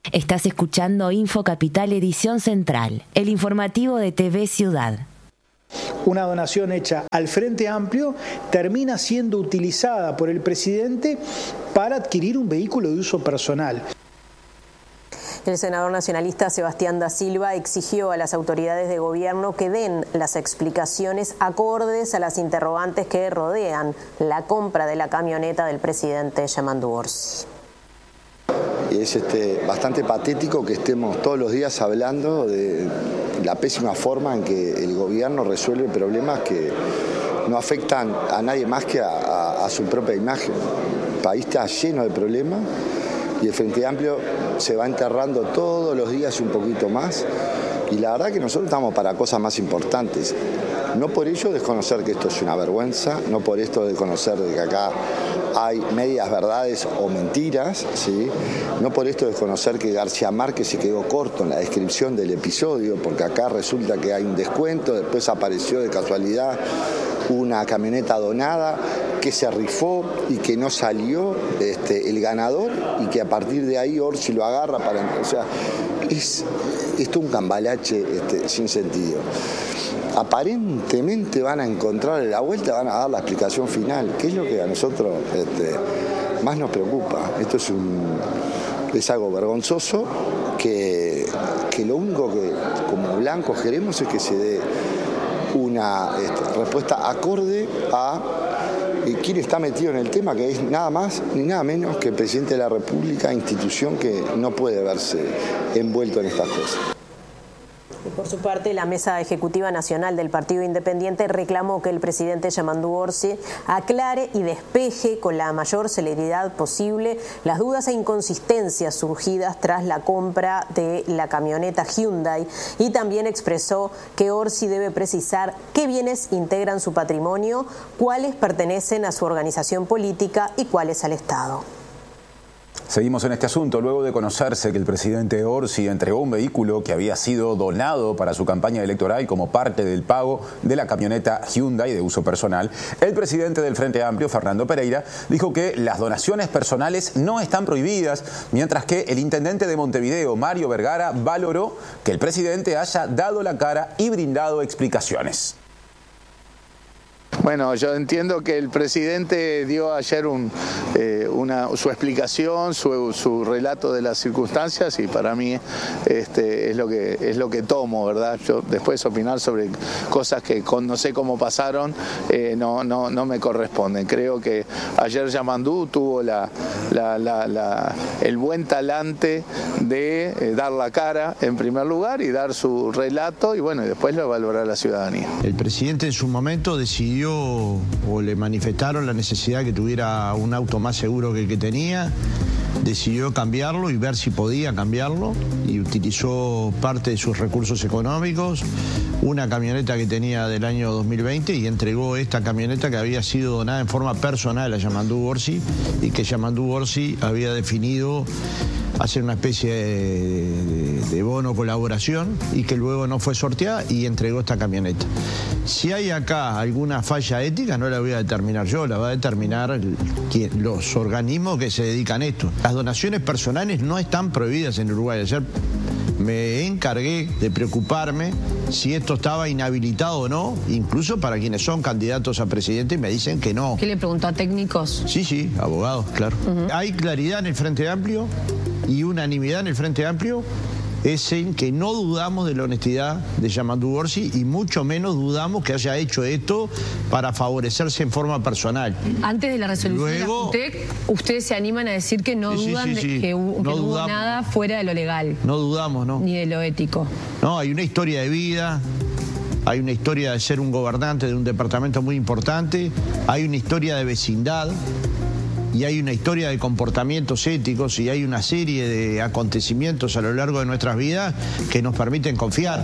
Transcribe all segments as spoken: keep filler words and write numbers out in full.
Estás escuchando Info Capital Edición Central, el informativo de T V Ciudad. Una donación hecha al Frente Amplio termina siendo utilizada por el presidente para adquirir un vehículo de uso personal. El senador nacionalista Sebastián da Silva exigió a las autoridades de gobierno que den las explicaciones acordes a las interrogantes que rodean la compra de la camioneta del presidente Yamandu Orsi. Es este, bastante patético que estemos todos los días hablando de la pésima forma en que el gobierno resuelve problemas que no afectan a nadie más que a, a, a su propia imagen. El país está lleno de problemas y el Frente Amplio se va enterrando todos los días un poquito más, y la verdad que nosotros estamos para cosas más importantes. No por ello desconocer que esto es una vergüenza, no por esto desconocer de que acá hay medias verdades o mentiras, ¿sí? No por esto desconocer que García Márquez se quedó corto en la descripción del episodio, porque acá resulta que hay un descuento, después apareció de casualidad una camioneta donada que se rifó y que no salió este, el ganador, y que a partir de ahí Orsi lo agarra para... O sea, es esto un cambalache este, sin sentido. Aparentemente van a encontrar la vuelta, van a dar la explicación final, que es lo que a nosotros este, más nos preocupa. Esto es, un, es algo vergonzoso, que, que lo único que como blancos queremos es que se dé una este, respuesta acorde a eh, quién está metido en el tema, que es nada más ni nada menos que el presidente de la República, institución que no puede verse envuelto en estas cosas. Por su parte, la Mesa Ejecutiva Nacional del Partido Independiente reclamó que el presidente Yamandu Orsi aclare y despeje con la mayor celeridad posible las dudas e inconsistencias surgidas tras la compra de la camioneta Hyundai, y también expresó que Orsi debe precisar qué bienes integran su patrimonio, cuáles pertenecen a su organización política y cuáles al Estado. Seguimos en este asunto. Luego de conocerse que el presidente Orsi entregó un vehículo que había sido donado para su campaña electoral como parte del pago de la camioneta Hyundai de uso personal, el presidente del Frente Amplio, Fernando Pereira, dijo que las donaciones personales no están prohibidas, mientras que el intendente de Montevideo, Mario Vergara, valoró que el presidente haya dado la cara y brindado explicaciones. Bueno, yo entiendo que el presidente dio ayer un, eh, una, su explicación, su, su relato de las circunstancias, y para mí este, es, lo que, es lo que tomo, ¿verdad? Yo después opinar sobre cosas que con, no sé cómo pasaron eh, no, no, no me corresponden. Creo que ayer Yamandu tuvo la, la, la, la, el buen talante de eh, dar la cara en primer lugar y dar su relato, y bueno, y después lo evaluará la ciudadanía. El presidente en su momento decidió o le manifestaron la necesidad que tuviera un auto más seguro que el que tenía, decidió cambiarlo y ver si podía cambiarlo, y utilizó parte de sus recursos económicos, una camioneta que tenía del año dos mil veinte, y entregó esta camioneta que había sido donada en forma personal a Yamandu Orsi, y que Yamandu Orsi había definido hacer una especie de, de, de bono colaboración, y que luego no fue sorteada y entregó esta camioneta. Si hay acá alguna falla ética, no la voy a determinar yo, la va a determinar el, quien, los organismos que se dedican a esto. Las donaciones personales no están prohibidas en Uruguay. Ayer me encargué de preocuparme si esto estaba inhabilitado o no, incluso para quienes son candidatos a presidente, y me dicen que no. ¿Qué le preguntó a técnicos? Sí, sí, abogados, claro. Uh-huh. Hay claridad en el Frente Amplio y unanimidad en el Frente Amplio es en que no dudamos de la honestidad de Yamandu Orsi, y mucho menos dudamos que haya hecho esto para favorecerse en forma personal. Antes de la resolución Luego, de la F U T E C, ustedes se animan a decir que no sí, dudan sí, sí, sí. de que, hu- no que no hubo dudamos. nada fuera de lo legal. No dudamos, ¿no? Ni de lo ético. No, hay una historia de vida, hay una historia de ser un gobernante de un departamento muy importante, hay una historia de vecindad, y hay una historia de comportamientos éticos, y hay una serie de acontecimientos a lo largo de nuestras vidas que nos permiten confiar.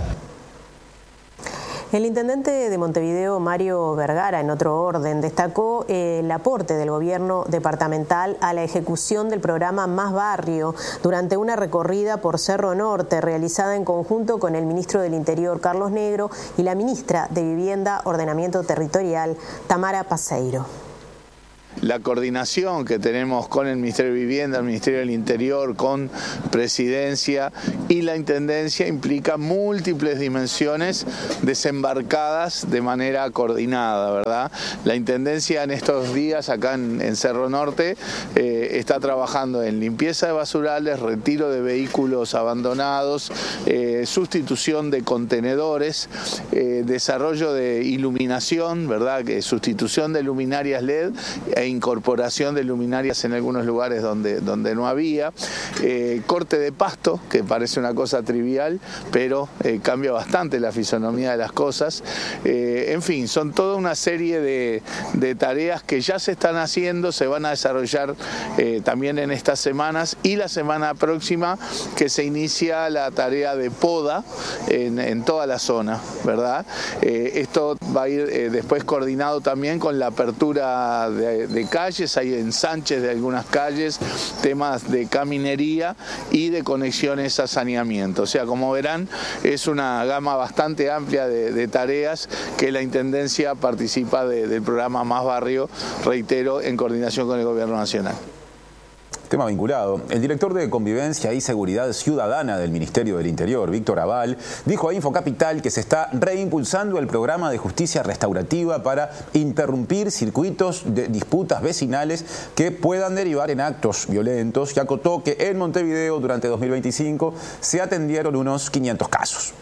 El intendente de Montevideo, Mario Vergara, en otro orden, destacó el aporte del gobierno departamental a la ejecución del programa Más Barrio durante una recorrida por Cerro Norte realizada en conjunto con el ministro del Interior, Carlos Negro, y la ministra de Vivienda, Ordenamiento Territorial, Tamara Paseiro. La coordinación que tenemos con el Ministerio de Vivienda, el Ministerio del Interior, con Presidencia y la Intendencia implica múltiples dimensiones desembarcadas de manera coordinada, ¿verdad? La Intendencia en estos días acá en, en Cerro Norte eh, está trabajando en limpieza de basurales, retiro de vehículos abandonados, eh, sustitución de contenedores, eh, desarrollo de iluminación, ¿verdad? Que sustitución de luminarias L E D e incorporación de luminarias en algunos lugares donde, donde no había, eh, corte de pasto, que parece una cosa trivial, pero eh, cambia bastante la fisonomía de las cosas. Eh, en fin, son toda una serie de, de tareas que ya se están haciendo, se van a desarrollar eh, también en estas semanas, y la semana próxima que se inicia la tarea de poda en, en toda la zona, ¿verdad? Eh, esto va a ir eh, después coordinado también con la apertura de, de calles, hay ensanches de algunas calles, temas de caminería y de conexiones a saneamiento. O sea, como verán, es una gama bastante amplia de, de tareas que la Intendencia participa de, del programa Más Barrio, reitero, en coordinación con el Gobierno Nacional. Tema vinculado. El director de Convivencia y Seguridad Ciudadana del Ministerio del Interior, Víctor Aval, dijo a Infocapital que se está reimpulsando el programa de justicia restaurativa para interrumpir circuitos de disputas vecinales que puedan derivar en actos violentos, y acotó que en Montevideo durante dos mil veinticinco se atendieron unos quinientos casos.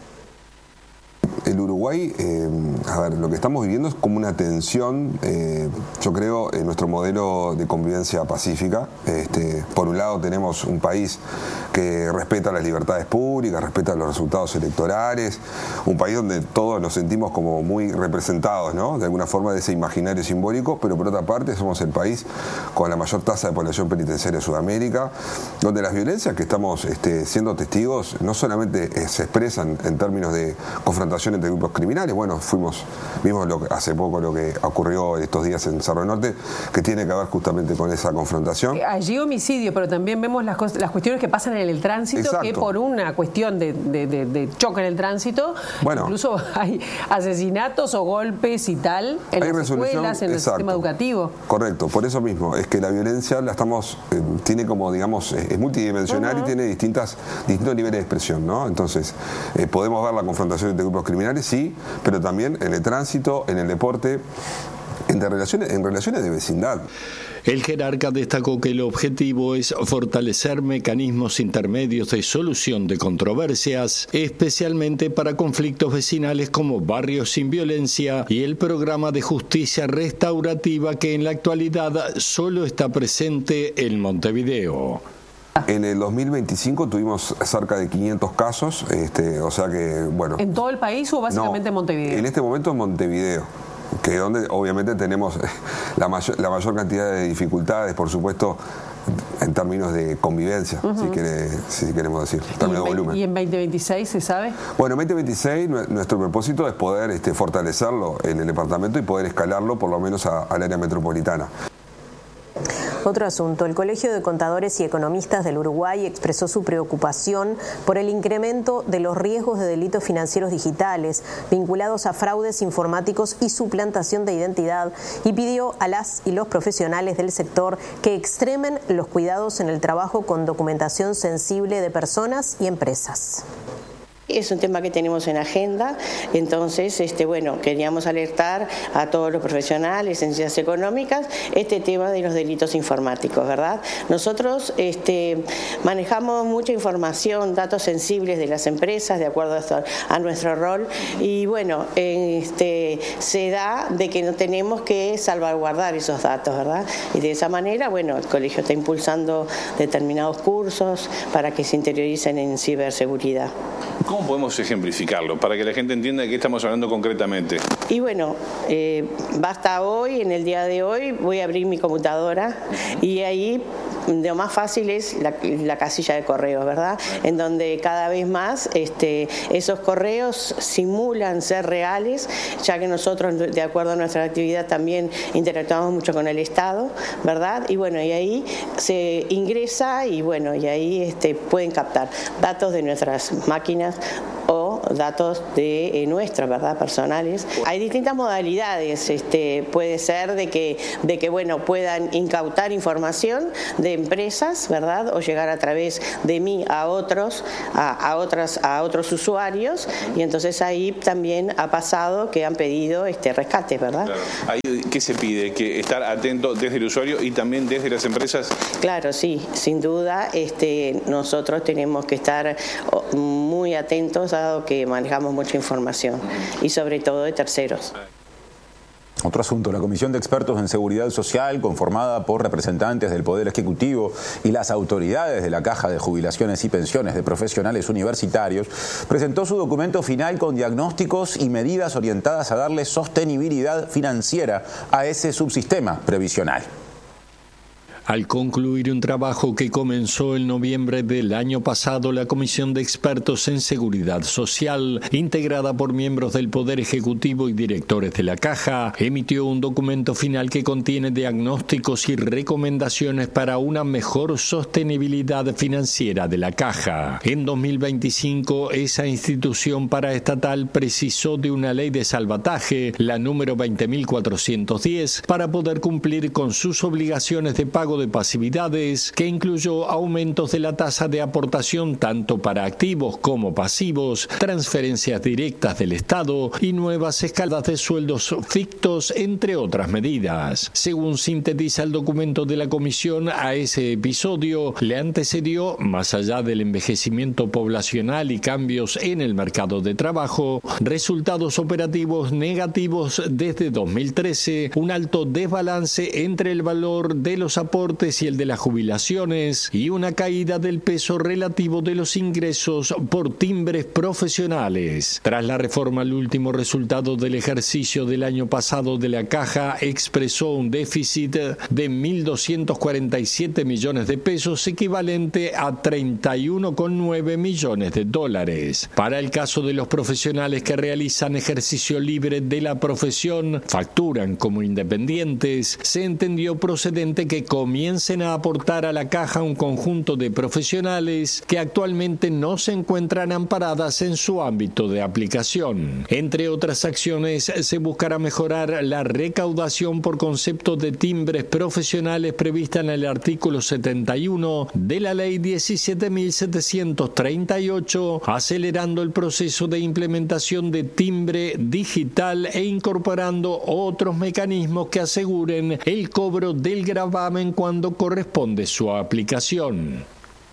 El Uruguay, eh, a ver, lo que estamos viviendo es como una tensión, eh, yo creo, en nuestro modelo de convivencia pacífica. Este, por un lado tenemos un país que respeta las libertades públicas, respeta los resultados electorales, un país donde todos nos sentimos como muy representados, ¿no? De alguna forma de ese imaginario simbólico, pero por otra parte somos el país con la mayor tasa de población penitenciaria de Sudamérica, donde las violencias que estamos este, siendo testigos no solamente eh, se expresan en términos de confrontación entre grupos criminales. Bueno, fuimos, vimos lo que, hace poco lo que ocurrió estos días en Cerro Norte, que tiene que ver justamente con esa confrontación. Allí homicidio, pero también vemos las, las cuestiones que pasan en el tránsito. Exacto. Que por una cuestión de, de, de, de choque en el tránsito, bueno, incluso hay asesinatos o golpes y tal en las escuelas, en el exacto. sistema educativo. Correcto, por eso mismo, es que la violencia la estamos, eh, tiene como, digamos, es multidimensional uh-huh. y tiene distintas, distintos niveles de expresión, ¿no? Entonces, eh, podemos ver la confrontación entre grupos criminales, sí, pero también en el tránsito, en el deporte, en relaciones, en relaciones de vecindad. El jerarca destacó que el objetivo es fortalecer mecanismos intermedios de solución de controversias, especialmente para conflictos vecinales como Barrios sin Violencia y el programa de justicia restaurativa que en la actualidad solo está presente en Montevideo. En el dos mil veinticinco tuvimos cerca de quinientos casos, este, o sea que, bueno... ¿En todo el país o básicamente en no, Montevideo? En este momento en Montevideo, que es donde obviamente tenemos la mayor, la mayor cantidad de dificultades, por supuesto, en términos de convivencia, uh-huh. si, quiere, si queremos decir, en términos de volumen. ¿Y en veinte veintiséis se sabe? Bueno, en veinte veintiséis nuestro propósito es poder este, fortalecerlo en el departamento y poder escalarlo por lo menos a, al área metropolitana. Otro asunto, el Colegio de Contadores y Economistas del Uruguay expresó su preocupación por el incremento de los riesgos de delitos financieros digitales vinculados a fraudes informáticos y suplantación de identidad, y pidió a las y los profesionales del sector que extremen los cuidados en el trabajo con documentación sensible de personas y empresas. Es un tema que tenemos en agenda, entonces, este, bueno, queríamos alertar a todos los profesionales en ciencias económicas este tema de los delitos informáticos, ¿verdad? Nosotros este, manejamos mucha información, datos sensibles de las empresas, de acuerdo a, a nuestro rol, y bueno, este, se da de que no tenemos que salvaguardar esos datos, ¿verdad? Y de esa manera, bueno, el colegio está impulsando determinados cursos para que se interioricen en ciberseguridad. ¿Cómo podemos ejemplificarlo para que la gente entienda de qué estamos hablando concretamente? Y bueno, eh, basta hoy, en el día de hoy, voy a abrir mi computadora y ahí lo más fácil es la, la casilla de correos, ¿verdad? En donde cada vez más este, esos correos simulan ser reales, ya que nosotros, de acuerdo a nuestra actividad, también interactuamos mucho con el Estado, ¿verdad? Y bueno, y ahí se ingresa y bueno, y ahí este, pueden captar datos de nuestras máquinas o datos de eh, nuestros, ¿verdad?, personales. Hay distintas modalidades, este, puede ser de que, de que bueno, puedan incautar información de empresas, ¿verdad?, o llegar a través de mí a otros, a, a otras, a otros usuarios, y entonces ahí también ha pasado que han pedido este rescate, ¿verdad? Claro. Ahí, ¿qué se pide? Que estar atento desde el usuario y también desde las empresas. Claro, sí, sin duda, este, nosotros tenemos que estar muy atentos, dado que manejamos mucha información y sobre todo de terceros. Otro asunto, la Comisión de Expertos en Seguridad Social, conformada por representantes del Poder Ejecutivo y las autoridades de la Caja de Jubilaciones y Pensiones de Profesionales Universitarios, presentó su documento final con diagnósticos y medidas orientadas a darle sostenibilidad financiera a ese subsistema previsional. Al concluir un trabajo que comenzó en noviembre del año pasado, la Comisión de Expertos en Seguridad Social, integrada por miembros del Poder Ejecutivo y directores de la Caja, emitió un documento final que contiene diagnósticos y recomendaciones para una mejor sostenibilidad financiera de la Caja. En dos mil veinticinco, esa institución paraestatal precisó de una ley de salvataje, la número veinte mil cuatrocientos diez, para poder cumplir con sus obligaciones de pago de pasividades, que incluyó aumentos de la tasa de aportación tanto para activos como pasivos, transferencias directas del Estado y nuevas escalas de sueldos fictos, entre otras medidas. Según sintetiza el documento de la Comisión, a ese episodio le antecedió, más allá del envejecimiento poblacional y cambios en el mercado de trabajo, resultados operativos negativos desde dos mil trece, un alto desbalance entre el valor de los aportes y el de las jubilaciones y una caída del peso relativo de los ingresos por timbres profesionales. Tras la reforma, el último resultado del ejercicio del año pasado de la Caja expresó un déficit de mil doscientos cuarenta y siete millones de pesos, equivalente a treinta y uno coma nueve millones de dólares. Para el caso de los profesionales que realizan ejercicio libre de la profesión, facturan como independientes, se entendió procedente que comiencen a aportar a la Caja un conjunto de profesionales que actualmente no se encuentran amparadas en su ámbito de aplicación. Entre otras acciones, se buscará mejorar la recaudación por concepto de timbres profesionales prevista en el artículo setenta y uno de la Ley diecisiete mil setecientos treinta y ocho, acelerando el proceso de implementación de timbre digital e incorporando otros mecanismos que aseguren el cobro del gravamen cuando corresponde su aplicación.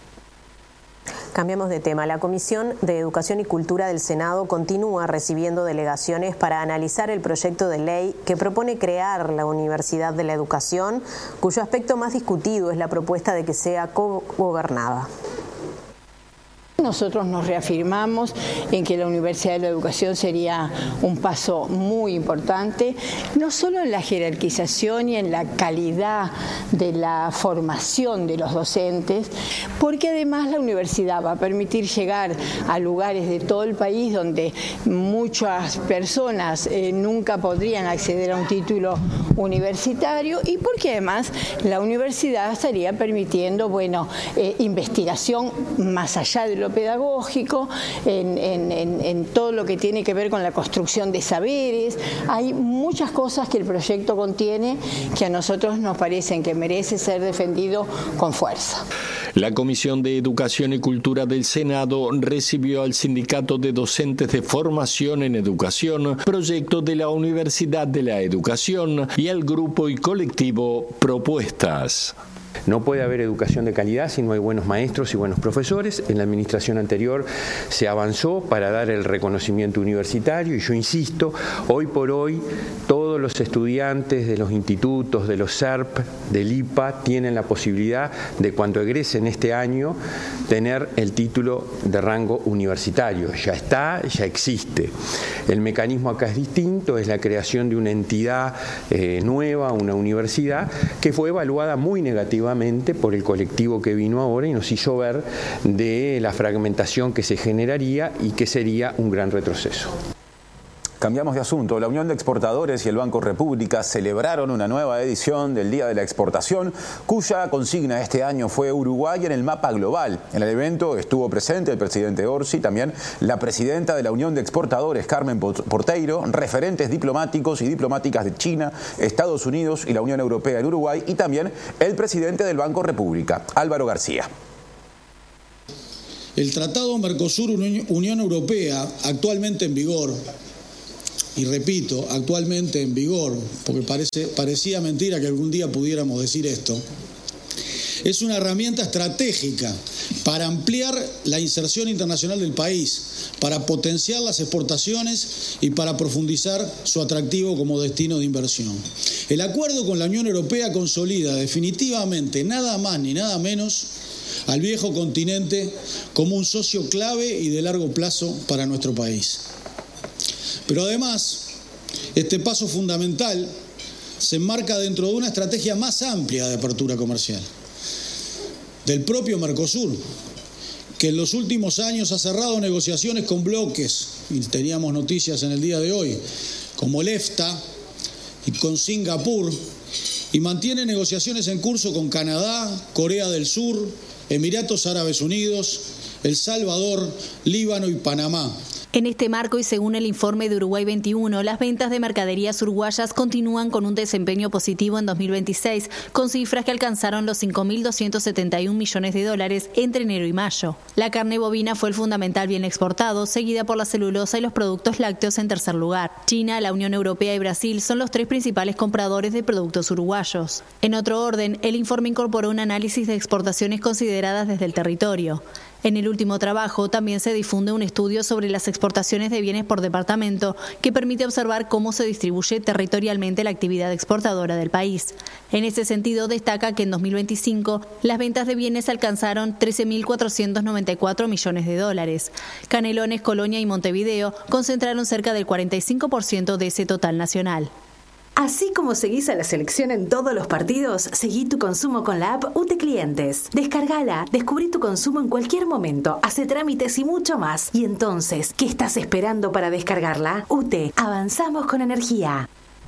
Cambiamos de tema. La Comisión de Educación y Cultura del Senado continúa recibiendo delegaciones para analizar el proyecto de ley que propone crear la Universidad de la Educación, cuyo aspecto más discutido es la propuesta de que sea cogobernada. Nosotros nos reafirmamos en que la Universidad de la Educación sería un paso muy importante, no solo en la jerarquización y en la calidad de la formación de los docentes, porque además la universidad va a permitir llegar a lugares de todo el país donde muchas personas eh, nunca podrían acceder a un título universitario, y porque además la universidad estaría permitiendo, bueno, eh, investigación más allá de lo pedagógico, en, en, en, en todo lo que tiene que ver con la construcción de saberes. Hay muchas cosas que el proyecto contiene que a nosotros nos parecen que merece ser defendido con fuerza. La Comisión de Educación y Cultura del Senado recibió al Sindicato de Docentes de Formación en Educación, proyecto de la Universidad de la Educación, y al grupo y colectivo Propuestas. No puede haber educación de calidad si no hay buenos maestros y buenos profesores. En la administración anterior se avanzó para dar el reconocimiento universitario y yo insisto, hoy por hoy todos los estudiantes de los institutos, de los S E R P, del I P A, tienen la posibilidad de, cuando egresen este año, tener el título de rango universitario. Ya está, ya existe. El mecanismo acá es distinto, es la creación de una entidad eh, nueva, una universidad, que fue evaluada muy negativamente por el colectivo que vino ahora y nos hizo ver de la fragmentación que se generaría y que sería un gran retroceso. Cambiamos de asunto. La Unión de Exportadores y el Banco República celebraron una nueva edición del Día de la Exportación, cuya consigna este año fue Uruguay en el mapa global. En el evento estuvo presente el presidente Orsi, también la presidenta de la Unión de Exportadores, Carmen Porteiro, referentes diplomáticos y diplomáticas de China, Estados Unidos y la Unión Europea en Uruguay, y también el presidente del Banco República, Álvaro García. El Tratado Mercosur-Unión Europea, actualmente en vigor, y repito, actualmente en vigor, porque parece, parecía mentira que algún día pudiéramos decir esto, es una herramienta estratégica para ampliar la inserción internacional del país, para potenciar las exportaciones y para profundizar su atractivo como destino de inversión. El acuerdo con la Unión Europea consolida definitivamente nada más ni nada menos al viejo continente como un socio clave y de largo plazo para nuestro país. Pero además, este paso fundamental se enmarca dentro de una estrategia más amplia de apertura comercial, del propio Mercosur, que en los últimos años ha cerrado negociaciones con bloques, y teníamos noticias en el día de hoy, como el EFTA y con Singapur, y mantiene negociaciones en curso con Canadá, Corea del Sur, Emiratos Árabes Unidos, El Salvador, Líbano y Panamá. En este marco y según el informe de Uruguay veintiuno, las ventas de mercaderías uruguayas continúan con un desempeño positivo en dos mil veintiséis, con cifras que alcanzaron los cinco mil doscientos setenta y un millones de dólares entre enero y mayo. La carne bovina fue el fundamental bien exportado, seguida por la celulosa y los productos lácteos en tercer lugar. China, la Unión Europea y Brasil son los tres principales compradores de productos uruguayos. En otro orden, el informe incorporó un análisis de exportaciones consideradas desde el territorio. En el último trabajo también se difunde un estudio sobre las exportaciones de bienes por departamento que permite observar cómo se distribuye territorialmente la actividad exportadora del país. En ese sentido, destaca que en dos mil veinticinco las ventas de bienes alcanzaron trece mil cuatrocientos noventa y cuatro millones de dólares. Canelones, Colonia y Montevideo concentraron cerca del cuarenta y cinco por ciento de ese total nacional. Así como seguís a la selección en todos los partidos, seguí tu consumo con la app U T Clientes. Descárgala, descubrí tu consumo en cualquier momento, hace trámites y mucho más. Y entonces, ¿qué estás esperando para descargarla? U T, avanzamos con energía.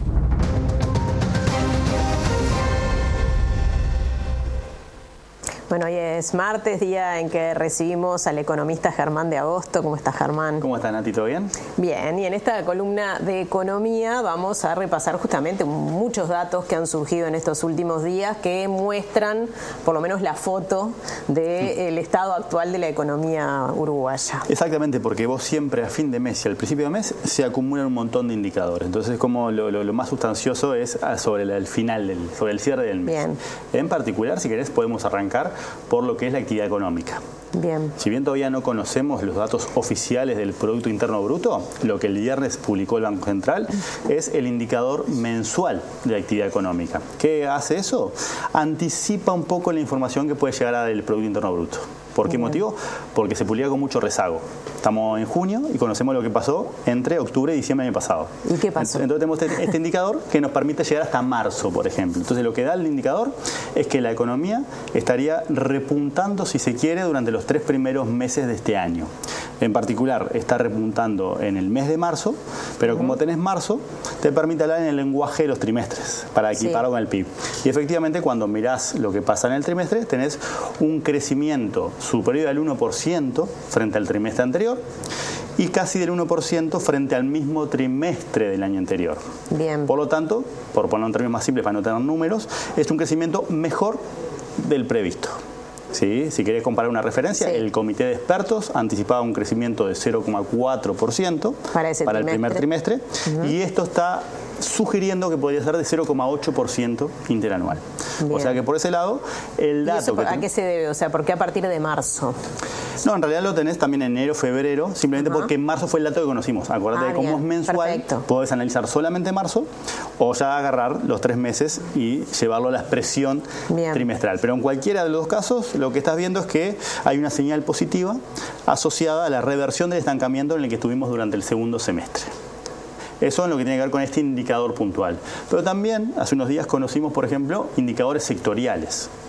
Bueno, hoy es martes, día en que recibimos al economista Germán de Agosto. ¿Cómo estás, Germán? ¿Cómo estás, Nati? ¿Todo bien? Bien, y en esta columna de economía vamos a repasar justamente muchos datos que han surgido en estos últimos días que muestran por lo menos la foto del estado actual de la economía uruguaya. Exactamente, porque vos siempre a fin de mes y al principio de mes se acumulan un montón de indicadores. Entonces, como lo, lo, lo más sustancioso es sobre el, el final, del, sobre el cierre del mes. Bien. En particular, si querés, podemos arrancar por lo que es la actividad económica. Bien. Si bien todavía no conocemos los datos oficiales del Producto Interno Bruto, lo que el viernes publicó el Banco Central es el indicador mensual de la actividad económica. ¿Qué hace eso? Anticipa un poco la información que puede llegar al Producto Interno Bruto. ¿Por qué motivo? Porque se publica con mucho rezago. Estamos en junio y conocemos lo que pasó entre octubre y diciembre del año pasado. ¿Y qué pasó? Entonces tenemos este, este indicador que nos permite llegar hasta marzo, por ejemplo. Entonces lo que da el indicador es que la economía estaría repuntando, si se quiere, durante los tres primeros meses de este año. En particular, está repuntando en el mes de marzo, pero como tenés marzo, te permite hablar en el lenguaje de los trimestres, para equiparlo sí. con el P I B. Y efectivamente, cuando mirás lo que pasa en el trimestre, tenés un crecimiento superior al uno por ciento frente al trimestre anterior y casi del uno por ciento frente al mismo trimestre del año anterior. Bien. Por lo tanto, por poner un término más simple para no tener números, es un crecimiento mejor del previsto. ¿Sí? Si querés comparar una referencia, sí. el comité de expertos anticipaba un crecimiento de cero coma cuatro por ciento para, ese para el primer trimestre uh-huh. y esto está sugiriendo que podría ser de cero coma ocho por ciento interanual. Bien. O sea que por ese lado, el dato... ¿Y eso que a qué se debe? O sea, ¿por qué a partir de marzo? No, en realidad lo tenés también en enero, febrero, simplemente uh-huh. porque en marzo fue el dato que conocimos. Acuérdate ah, de cómo bien. es mensual, Perfecto. podés analizar solamente marzo o ya agarrar los tres meses y llevarlo a la expresión bien. trimestral. Pero en cualquiera de los dos casos, lo que estás viendo es que hay una señal positiva asociada a la reversión del estancamiento en el que estuvimos durante el segundo semestre. Eso es lo que tiene que ver con este indicador puntual. Pero también, hace unos días conocimos, por ejemplo, indicadores sectoriales.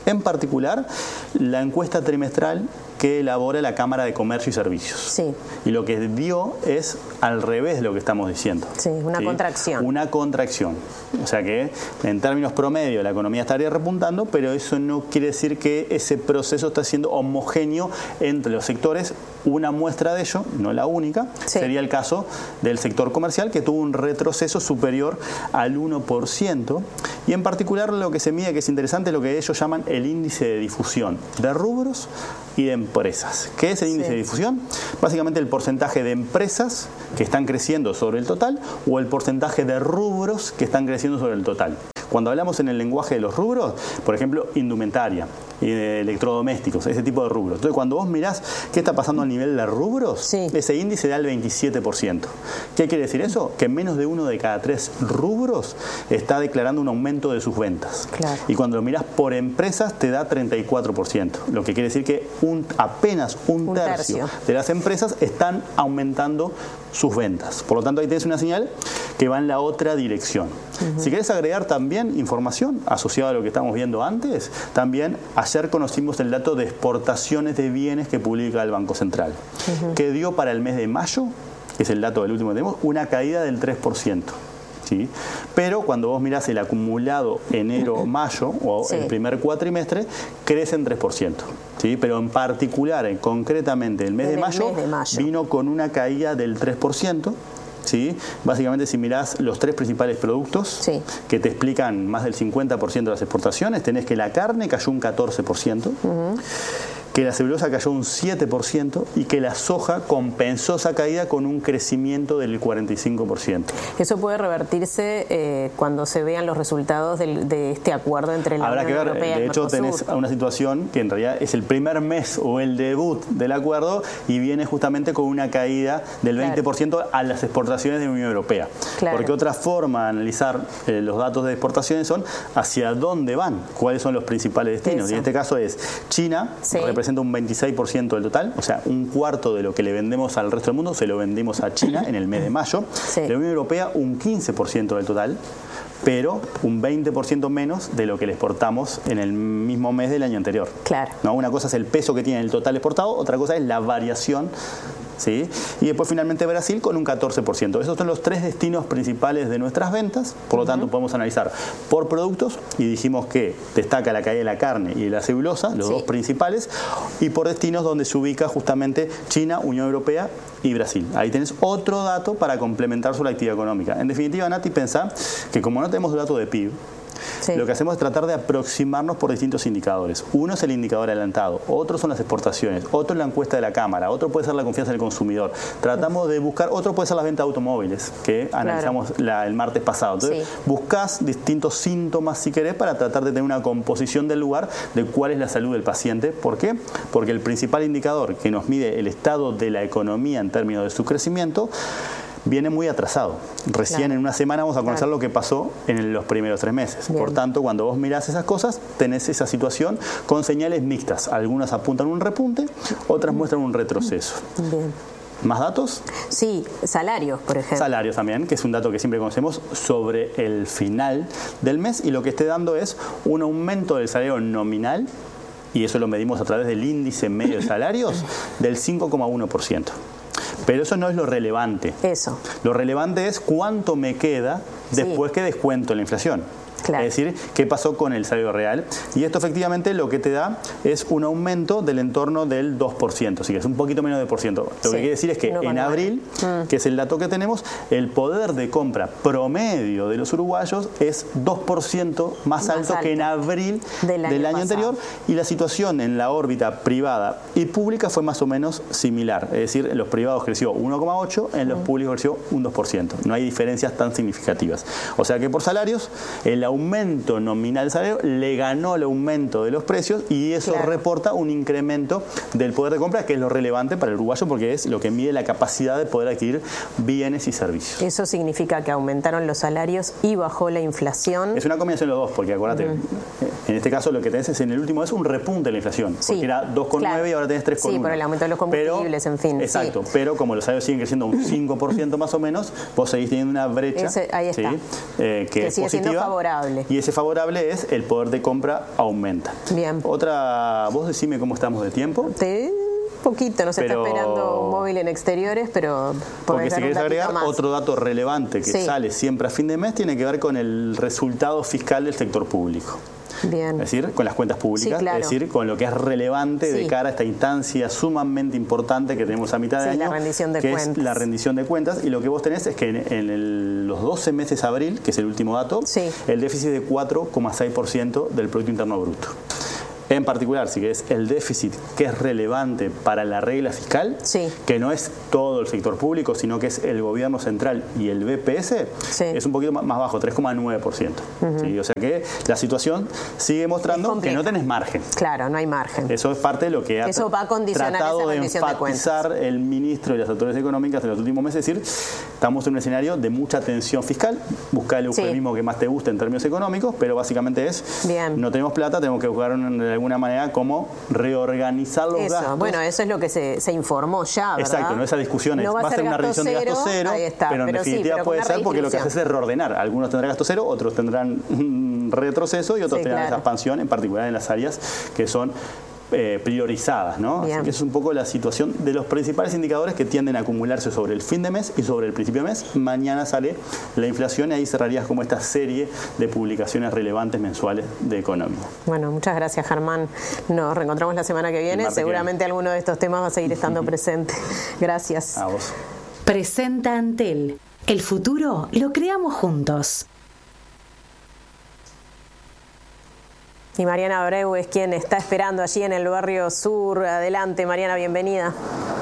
En particular, la encuesta trimestral que elabora la Cámara de Comercio y Servicios. Sí. Y lo que dio es al revés de lo que estamos diciendo. Sí, una ¿sí? contracción. Una contracción. O sea que en términos promedio la economía estaría repuntando, pero eso no quiere decir que ese proceso está siendo homogéneo entre los sectores. Una muestra de ello, no la única, sí. sería el caso del sector comercial, que tuvo un retroceso superior al uno por ciento. Y en particular lo que se mide, que es interesante, es lo que ellos llaman el índice de difusión de rubros y de empresas. ¿Qué es el índice sí. de difusión? Básicamente el porcentaje de empresas que están creciendo sobre el total o el porcentaje de rubros que están creciendo sobre el total. Cuando hablamos en el lenguaje de los rubros, por ejemplo, indumentaria, electrodomésticos, ese tipo de rubros. Entonces, cuando vos mirás qué está pasando a nivel de rubros, sí. ese índice da el veintisiete por ciento. ¿Qué quiere decir eso? Que menos de uno de cada tres rubros está declarando un aumento de sus ventas. Claro. Y cuando lo mirás por empresas, te da treinta y cuatro por ciento. Lo que quiere decir que un, apenas un, un tercio, tercio de las empresas están aumentando sus ventas. Por lo tanto, ahí tenés una señal que va en la otra dirección. Uh-huh. Si querés agregar también información asociada a lo que estamos viendo antes, también ayer conocimos el dato de exportaciones de bienes que publica el Banco Central, uh-huh. que dio para el mes de mayo, que es el dato del último que tenemos, una caída del tres por ciento. ¿Sí? Pero cuando vos mirás el acumulado enero-mayo o sí. el primer cuatrimestre, crece en tres por ciento. ¿Sí? Pero en particular, concretamente, el mes, de mayo, mes de mayo vino con una caída del tres por ciento. ¿Sí? Básicamente, si mirás los tres principales productos sí. que te explican más del cincuenta por ciento de las exportaciones, tenés que la carne cayó un catorce por ciento, uh-huh. que la celulosa cayó un siete por ciento y que la soja compensó esa caída con un crecimiento del cuarenta y cinco por ciento. ¿Eso puede revertirse eh, cuando se vean los resultados del, de este acuerdo entre la Habrá Unión que ver, Europea y de el hecho Mercosur? tenés una situación que en realidad es el primer mes o el debut del acuerdo y viene justamente con una caída del veinte por ciento claro. a las exportaciones de la Unión Europea. Claro. Porque otra forma de analizar eh, los datos de exportaciones son hacia dónde van, cuáles son los principales destinos. Eso. Y en este caso es China, sí. representa un veintiséis por ciento del total, o sea, un cuarto de lo que le vendemos al resto del mundo se lo vendemos a China en el mes de mayo. Sí. La Unión Europea un quince por ciento del total, pero un veinte por ciento menos de lo que le exportamos en el mismo mes del año anterior. Claro. ¿No? Una cosa es el peso que tiene el total exportado, otra cosa es la variación. ¿Sí? Y después finalmente Brasil con un catorce por ciento. Esos son los tres destinos principales de nuestras ventas, por lo tanto uh-huh. podemos analizar por productos y dijimos que destaca la caída de la carne y de la celulosa, los sí. dos principales, y por destinos donde se ubica justamente China, Unión Europea y Brasil. Ahí tenés otro dato para complementar sobre la actividad económica. En definitiva, Nati, pensá que como no tenemos dato de P I B, sí. lo que hacemos es tratar de aproximarnos por distintos indicadores. Uno es el indicador adelantado, otro son las exportaciones, otro es la encuesta de la Cámara, otro puede ser la confianza del consumidor. Tratamos de buscar, otro puede ser la venta de automóviles, que claro. analizamos la, el martes pasado. Entonces, sí. buscás distintos síntomas, si querés, para tratar de tener una composición del lugar de cuál es la salud del paciente. ¿Por qué? Porque el principal indicador que nos mide el estado de la economía en términos de su crecimiento viene muy atrasado. Recién claro. en una semana vamos a conocer claro. lo que pasó en los primeros tres meses. Bien. Por tanto, cuando vos mirás esas cosas, tenés esa situación con señales mixtas. Algunas apuntan un repunte, otras muestran un retroceso. Bien. ¿Más datos? Sí, salarios, por ejemplo. Salarios también, que es un dato que siempre conocemos sobre el final del mes, y lo que esté dando es un aumento del salario nominal, y eso lo medimos a través del índice medio de salarios, del cinco coma uno por ciento. Pero eso no es lo relevante. Eso. Lo relevante es cuánto me queda después sí. que descuento la inflación. Claro. Es decir, qué pasó con el salario real. Y esto efectivamente lo que te da es un aumento del entorno del dos por ciento, así que es un poquito menos de por ciento. Lo sí. que quiere decir es que en abril, mm. que es el dato que tenemos, el poder de compra promedio de los uruguayos es dos por ciento más, más alto, alto que en abril del año, del año anterior, y la situación en la órbita privada y pública fue más o menos similar. Es decir, en los privados creció uno coma ocho, en los mm. públicos creció un dos por ciento. No hay diferencias tan significativas. O sea que por salarios, el aumento nominal del salario le ganó el aumento de los precios, y eso claro. reporta un incremento del poder de compra, que es lo relevante para el uruguayo porque es lo que mide la capacidad de poder adquirir bienes y servicios. Eso significa que aumentaron los salarios y bajó la inflación. Es una combinación de los dos, porque acuérdate, uh-huh. en este caso lo que tenés es en el último es un repunte de la inflación, sí, porque era dos coma nueve claro. y ahora tenés tres coma uno. Sí, por el aumento de los combustibles, pero, en fin. Exacto, sí. pero como los salarios siguen creciendo un cinco por ciento más o menos, vos seguís teniendo una brecha. Ese, ahí está. ¿sí? eh, que, que es sigue positiva, siendo favorable. favorable. Y ese favorable es el poder de compra aumenta. Bien. Otra, vos decime cómo estamos de tiempo. Te... poquito, nos pero, está esperando un móvil en exteriores, pero porque si querés agregar más. Otro dato relevante que sí. sale siempre a fin de mes tiene que ver con el resultado fiscal del sector público. Bien. Es decir, con las cuentas públicas, sí, claro. es decir, con lo que es relevante sí. de cara a esta instancia sumamente importante que tenemos a mitad de sí, año, la rendición de que cuentas. es la rendición de cuentas. Y lo que vos tenés es que en, en el, los doce meses de abril, que es el último dato, sí. el déficit de cuatro coma seis por ciento del Producto Interno Bruto. En particular, si es el déficit que es relevante para la regla fiscal, sí. que no es todo el sector público, sino que es el gobierno central y el B P S, sí. es un poquito más bajo, tres coma nueve por ciento. Uh-huh. ¿Sí? O sea que la situación sigue mostrando que no tenés margen. Claro, no hay margen. Eso es parte de lo que ha Eso va a condicionar tratado esa de rendición enfatizar de el ministro y las autoridades económicas en los últimos meses. Es decir, estamos en un escenario de mucha tensión fiscal, buscar el eufemismo sí. que más te guste en términos económicos, pero básicamente es, Bien. no tenemos plata, tenemos que buscar de alguna manera cómo reorganizar los eso, gastos. Bueno, eso es lo que se, se informó ya, ¿verdad? Exacto, no esa discusión es, no va, va a ser una revisión de gasto cero, está, pero en pero definitiva sí, pero puede ser porque lo que hace es reordenar. Algunos tendrán gasto cero, otros tendrán un retroceso y otros sí, tendrán claro. esa expansión, en particular en las áreas que son Eh, priorizadas, ¿no? Así que es un poco la situación de los principales indicadores que tienden a acumularse sobre el fin de mes y sobre el principio de mes. Mañana sale la inflación y ahí cerrarías como esta serie de publicaciones relevantes mensuales de economía. Bueno, muchas gracias, Germán. Nos reencontramos la semana que viene. Seguramente alguno de estos temas va a seguir estando presente. Gracias. A vos. Presenta Antel. El futuro lo creamos juntos. Y Mariana Abreu es quien está esperando allí en el barrio sur. Adelante, Mariana, bienvenida.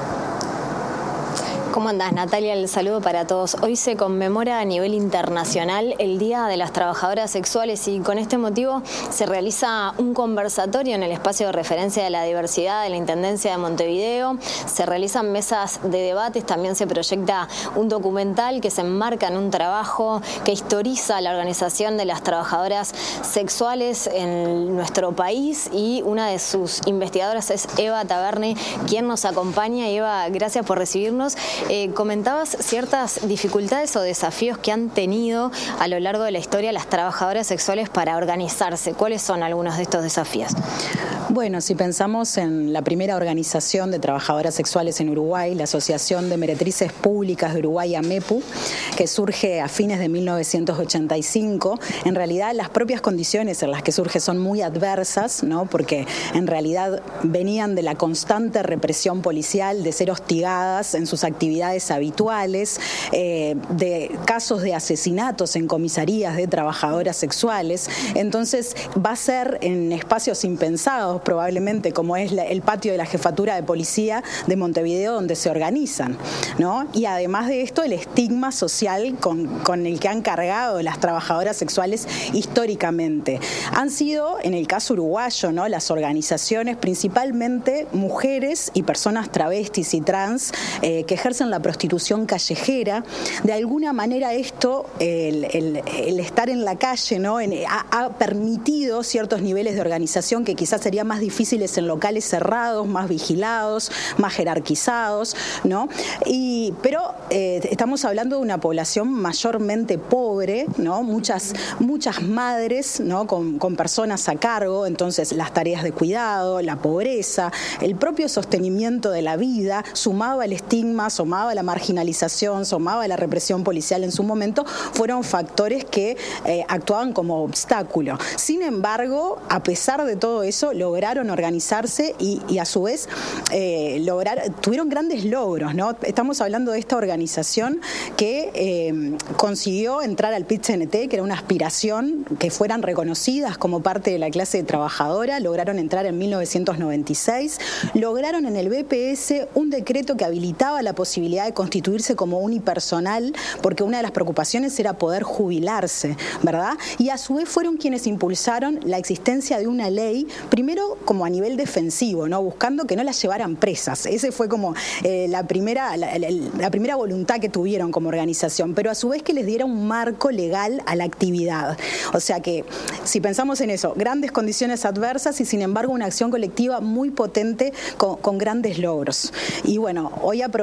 ¿Cómo andás, Natalia? El saludo para todos. Hoy se conmemora a nivel internacional el Día de las Trabajadoras Sexuales y con este motivo se realiza un conversatorio en el espacio de referencia de la diversidad de la Intendencia de Montevideo. Se realizan mesas de debates, también se proyecta un documental que se enmarca en un trabajo que historiza la organización de las trabajadoras sexuales en nuestro país y una de sus investigadoras es Eva Taberne, quien nos acompaña. Eva, gracias por recibirnos. Eh, comentabas ciertas dificultades o desafíos que han tenido a lo largo de la historia las trabajadoras sexuales para organizarse. ¿Cuáles son algunos de estos desafíos? Bueno, si pensamos en la primera organización de trabajadoras sexuales en Uruguay, la Asociación de Meretrices Públicas de Uruguay, AMEPU, que surge a fines de mil novecientos ochenta y cinco, en realidad las propias condiciones en las que surge son muy adversas, ¿no? Porque en realidad venían de la constante represión policial, de ser hostigadas en sus actividades habituales, eh, de casos de asesinatos en comisarías de trabajadoras sexuales. Entonces va a ser en espacios impensados probablemente, como es la, el patio de la Jefatura de Policía de Montevideo, donde se organizan, ¿no? Y además de esto, el estigma social con, con el que han cargado las trabajadoras sexuales históricamente. Han sido, en el caso uruguayo, ¿no?, las organizaciones, principalmente mujeres y personas travestis y trans, eh, que ejercen la prostitución callejera. De alguna manera esto, el, el, el estar en la calle, ¿no?, en, ha, ha permitido ciertos niveles de organización que quizás serían más difíciles en locales cerrados, más vigilados, más jerarquizados, ¿no? Y, pero eh, estamos hablando de una población mayormente pobre, ¿no? Muchas, muchas madres, ¿no?, con, con personas a cargo, entonces las tareas de cuidado, la pobreza, el propio sostenimiento de la vida, sumado al estigma, sumado a la marginalización, sumado a la represión policial en su momento, fueron factores que eh, actuaban como obstáculo. Sin embargo, a pesar de todo eso, lograron organizarse y, y a su vez eh, lograr, tuvieron grandes logros, ¿no? Estamos hablando de esta organización que eh, consiguió entrar al P I T C N T, que era una aspiración que fueran reconocidas como parte de la clase trabajadora. Lograron entrar en mil novecientos noventa y seis, lograron en el B P S un decreto que habilitaba la posibilidad de constituirse como unipersonal, porque una de las preocupaciones era poder jubilarse, ¿verdad? Y a su vez fueron quienes impulsaron la existencia de una ley, primero como a nivel defensivo, ¿no?, buscando que no las llevaran presas. Ese fue como eh, la primera la, la, la primera voluntad que tuvieron como organización, pero a su vez que les diera un marco legal a la actividad. O sea que, si pensamos en eso, grandes condiciones adversas y sin embargo una acción colectiva muy potente con, con grandes logros. Y bueno, hoy aprovechamos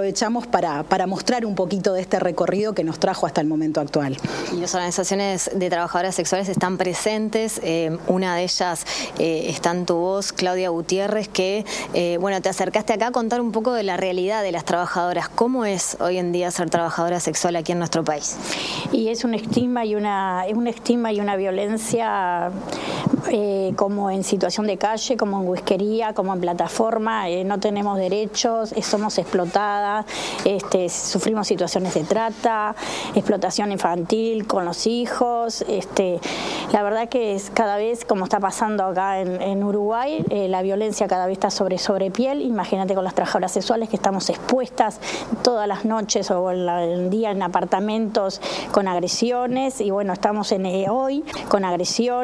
para, para mostrar un poquito de este recorrido que nos trajo hasta el momento actual. Y las organizaciones de trabajadoras sexuales están presentes, eh, una de ellas eh, está en tu voz, Claudia Gutiérrez, que eh, bueno, te acercaste acá a contar un poco de la realidad de las trabajadoras. ¿Cómo es hoy en día ser trabajadora sexual aquí en nuestro país? Y es un estigma y una, un estigma y una violencia eh, como en situación de calle, como en whiskería, como en plataforma, eh, no tenemos derechos, eh, somos explotadas, este, sufrimos situaciones de trata, explotación infantil con los hijos. Este, la verdad que es cada vez, como está pasando acá en, en Uruguay, eh, la violencia cada vez está sobre, sobre piel. Imagínate con las trabajadoras sexuales que estamos expuestas todas las noches o en la, el día en apartamentos con agresiones, y bueno, estamos en eh, hoy con agresiones.